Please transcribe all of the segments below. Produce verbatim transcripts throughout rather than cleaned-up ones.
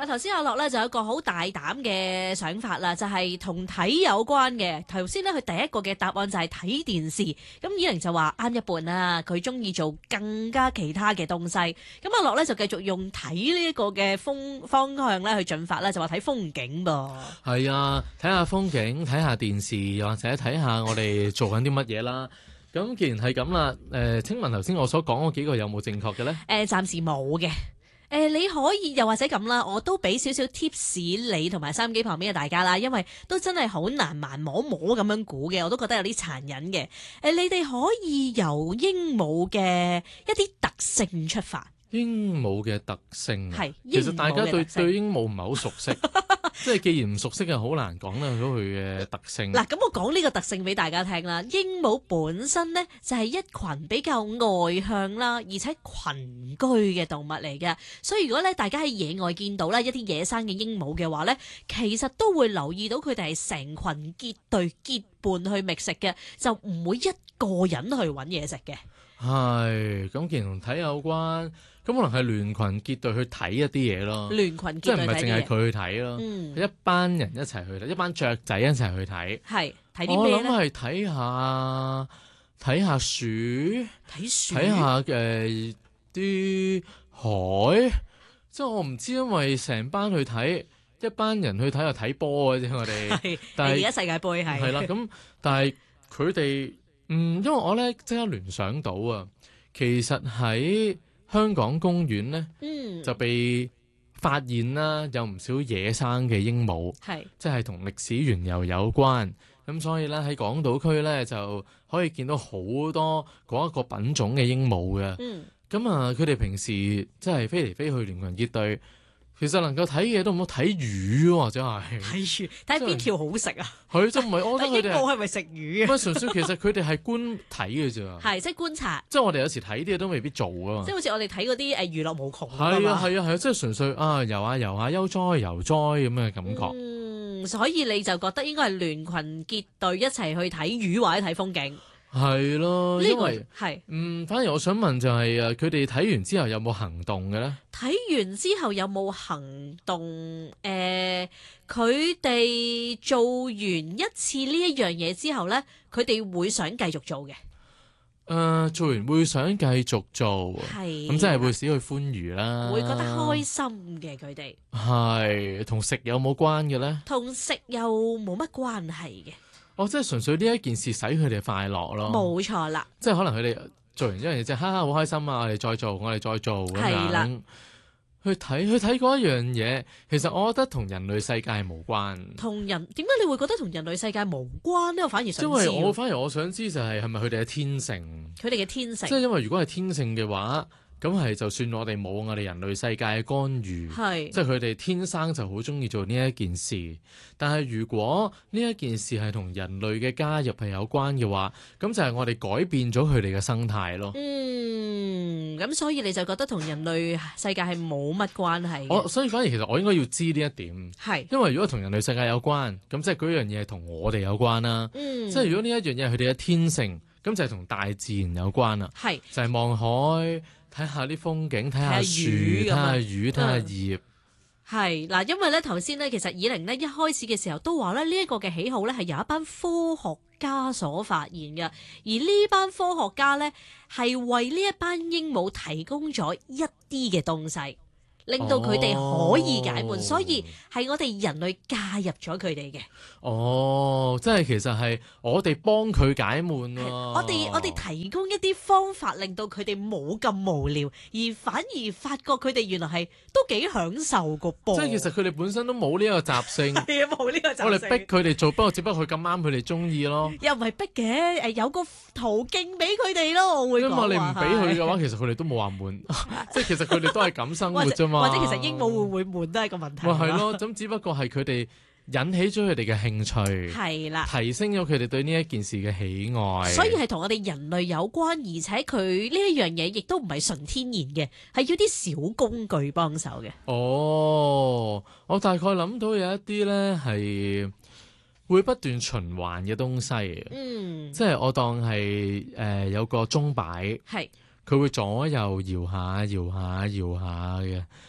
頭先阿樂咧就有一個好大膽嘅想法啦，就係同睇有關嘅。頭先咧佢第一個嘅答案就係睇電視，咁以玲就話啱一半啦，佢中意做更加其他嘅東西。咁阿樂咧就繼續用睇呢一個嘅風方向咧去進發咧，就話睇風景噃。 係啊，睇下風景，睇下電視，又或者睇下我哋做緊啲乜嘢啦。咁既然係咁啦，誒、呃，請問頭先我所講嗰幾個有冇正確嘅咧？誒、 呃，暫時冇嘅。誒、呃，你可以又或者咁啦，我都俾少少 tips 你同埋收音機旁邊嘅大家啦，因為都真係好難盲摸摸咁樣估嘅，我都覺得有啲殘忍嘅。誒、呃，你哋可以由鸚鵡嘅一啲特性出發。 鸚鵡嘅特性， 係其實大家對對鸚鵡唔係好熟悉，即係既然唔熟悉嘅，好難講得到佢嘅特性。 嗱，咁我講呢個特性俾大家聽啦。鸚鵡本身呢，就係一群比較外向啦，而且群居嘅動物嚟嘅，所以如果咧大家喺野外見到咧一啲野生嘅鸚鵡嘅話咧，其實都會留意到佢哋係成群結隊結伴去覓食嘅，就唔會一個人去揾嘢食嘅。 係，咁既然同睇有關，咁可能係聯群結隊去睇一啲嘢咯。 聯群結隊即係唔係淨係佢去睇咯， 嗯、 一班人一齊去睇，一班雀仔一齊去睇。 係睇啲咩咧？ 我諗係睇下睇下樹， 睇樹， 睇下誒啲海。即係我唔知，因為成班去睇，一班人去睇就睇波嘅啫。我哋，但係而家世界盃係係啦，咁但係佢哋。嗯，因為我咧即刻聯想到啊，其實喺香港公園咧， 嗯、 就被發現啦，有唔少野生嘅鸚鵡， 係即係同歷史園遊有關。咁所以咧喺港島區咧就可以見到好多嗰一個品種嘅鸚鵡嘅。 嗯， 咁啊，佢哋平時即係飛嚟飛去聯群結隊。其實能夠睇嘅都唔好睇魚或者係睇魚，睇邊條好食啊？ 佢就唔係，我覺得佢哋鸚鵡係咪食魚啊？ 唔係純粹，其實佢哋係觀睇嘅啫。 係即係觀察， 即係我哋有時睇啲嘢都未必做啊嘛。 即係好似我哋睇嗰啲誒娛樂無窮。 係啊係啊係啊，即係純粹啊遊下遊下悠哉悠哉咁嘅感覺。 嗯，所以你就覺得應該係聯群結隊一齊去睇魚或者睇風景。 係咯，因為係嗯，反而我想問就係誒，佢哋睇完之後有冇行動嘅咧？ 睇完之後有冇行動？誒、呃，佢哋做完一次呢一樣嘢之後咧，佢哋會想繼續做嘅。誒、 呃，做完會想繼續做，係咁，即係會使佢歡愉啦， 會覺得開心嘅。佢哋係同食有冇關嘅咧？ 同食又冇乜關係嘅。 哦，即係純粹呢一件事使佢哋快樂咯， 冇錯啦。即係可能佢哋做完一樣嘢之後，哈哈好開心啊！我哋再做，我哋再做咁樣。去睇去睇嗰一樣嘢，其實我覺得同人類世界係無關。 同人點解你會覺得同人類世界無關呢？我反而想知。 因為我反而我想知就係係咪佢哋嘅天性？ 佢哋嘅天性。 即係因為如果係天性嘅話。咁係就算我哋冇我哋人類世界嘅干預，係即係佢哋天生就好中意做呢一件事。但係如果呢一件事係同人類嘅加入係有關嘅話，咁就係我哋改變咗佢哋嘅生態咯。 嗯，咁所以你就覺得同人類世界係冇乜關係。 我所以反而其實我應該要知呢一點，係因為如果同人類世界有關，咁即係嗰樣嘢係同我哋有關啦。嗯，即係如果呢一樣嘢係佢哋嘅天性，咁就係同大自然有關啦。係就係望海。睇下啲風景，睇下樹，睇下魚，睇下葉。係嗱， 因為咧頭先咧，其實以玲呢一開始嘅時候都話咧，呢一個嘅喜好咧係由一班科學家所發現嘅，而呢班科學家咧係為呢一班鸚鵡提供咗一啲嘅東西。令到佢哋可以解悶，哦、所以係我哋人類介入咗佢哋嘅。 哦，即係其實係我哋幫佢解悶，啊。 我哋我哋提供一啲方法，令到佢哋冇咁無聊，而反而發覺佢哋原來係都幾享受個噃。 即係其實佢哋本身都冇呢一個習性， 係啊，冇呢個習性。 我哋逼佢哋做，不過只不過佢咁啱佢哋中意咯。 又唔係逼嘅，誒有個途徑俾佢哋咯，我會講話。 因為你唔俾佢嘅話，其實佢哋都冇話悶，即係其實佢哋都係咁生活啫嘛。 或者其實鸚鵡會唔會悶都係個問題。 咪係咯，咁只不過係佢哋引起咗佢哋嘅興趣，係啦，提升咗佢哋對呢一件事嘅喜愛。 所以係同我哋人類有關，而且佢呢一樣嘢亦都唔係純天然嘅，係要啲小工具幫手嘅。 哦，我大概諗到有一啲咧係會不斷循環嘅東西，嗯，即係我當係誒、呃、有個鐘擺，係佢會左右搖下搖下搖下嘅。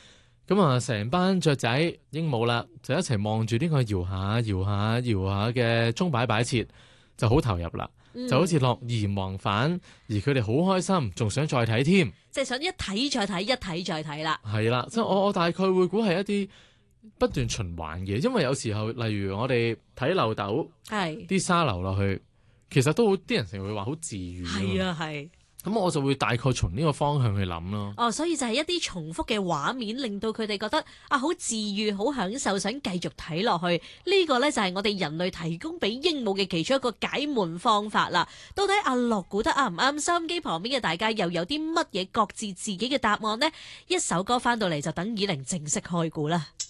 咁啊，成班雀仔鸚鵡啦，就一齊望住呢個搖下搖下搖下嘅鐘擺擺設，就好投入啦，嗯、就好似樂而忘返，而佢哋好開心，仲想再睇添， 即係想一睇再睇，一睇再睇啦。 係啦，即係我我大概會估係一啲不斷循環嘅，因為有時候例如我哋睇漏斗，係啲沙流落去，其實都好啲人成日會話好治癒。 係啊，係。 咁我就會大概從呢個方向去諗咯。 哦，所以就係一啲重複嘅畫面，令到佢哋覺得啊好治癒、好享受，想繼續睇落去。呢個呢，就係我哋人類提供俾鸚鵡嘅其中一個解悶方法啦。到底阿樂估得啱唔啱？收音機旁邊嘅大家又有啲乜嘢各自自己嘅答案呢？一首歌翻到嚟就等以玲正式開估啦。